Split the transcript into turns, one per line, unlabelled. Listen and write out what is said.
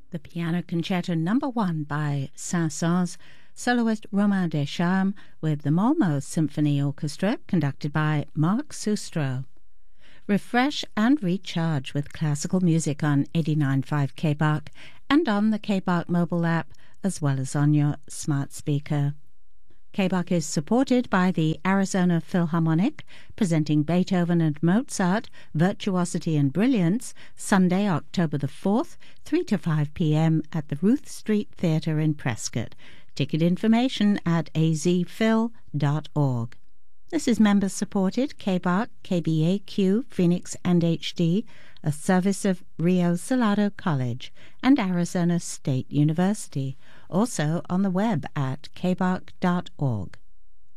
The Piano Concerto No. 1 by Saint-Saëns, soloist Romain Deschamps with the Malmö Symphony Orchestra, conducted by Mark Sustro. Refresh and recharge with classical music on 89.5 KBARC and on the KBARC mobile app, as well as on your smart speaker. KBARC is supported by the Arizona Philharmonic, presenting Beethoven and Mozart, Virtuosity and Brilliance, Sunday, October the 4th, 3 to 5 p.m. at the Ruth Street Theatre in Prescott. Ticket information at azphil.org. This is member-supported KBARC, KBAQ, Phoenix and HD, a service of Rio Salado College and Arizona State University, also on the web at kbarc.org.